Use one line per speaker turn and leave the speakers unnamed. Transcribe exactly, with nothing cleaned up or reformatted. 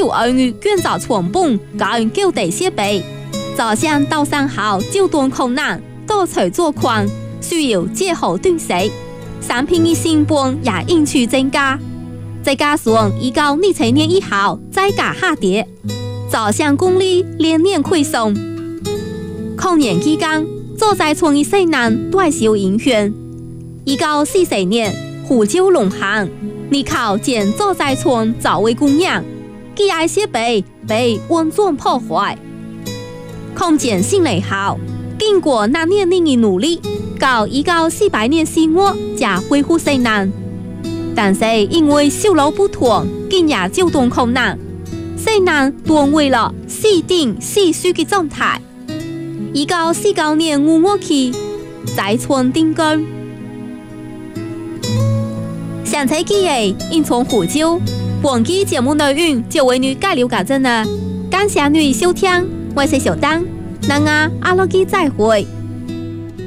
有儿女捐找传本，教人救地设备。早上到上后就端困难，多除做款，需要借好断食，产品的成本也因趋增加。再加上一到二千年以后再价下跌，早上公里连年亏损。抗年期间，做在村的西南大受影响。一到四四年，湖州农行日靠将做在村作为供应，机械设备被完全破坏。抗战胜利后，经过那年年的努力，到一到四百年四月才恢复西南。但是因为修路不妥，今也就动困难，西南沦为了四顶四虚的状态。一到四九年五月起，在村定居。上次记忆因从湖州，本期节目内容就为你介绍到这呢，感谢你收听，我是小丹，咱啊阿罗基再会。